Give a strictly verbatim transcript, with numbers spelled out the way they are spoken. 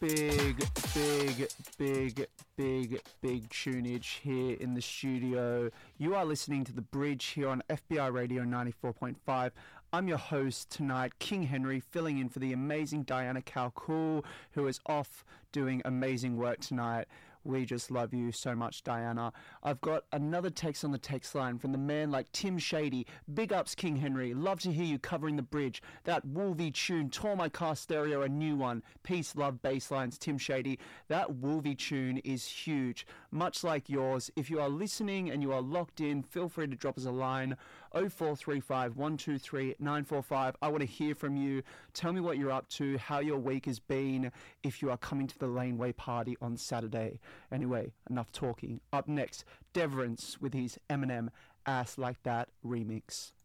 big, big, big, big, big tunage here in the studio. You are listening to The Bridge here on F B I Radio ninety-four point five. I'm your host tonight, King Henry, filling in for the amazing Diana Calcool, who is off doing amazing work tonight. We just love you so much, Diana. I've got another text on the text line from the man like Tim Shady. Big ups, King Henry. Love to hear you covering The Bridge. That Wolvie tune tore my car stereo a new one. Peace, love, basslines, Tim Shady. That Wolvie tune is huge. Much like yours. If you are listening and you are locked in, feel free to drop us a line. oh four three five, one two three, nine four five. I want to hear from you. Tell me what you're up to, how your week has been, if you are coming to the Laneway party on Saturday. Anyway, enough talking. Up next, Deverance with his Eminem Ass Like That remix.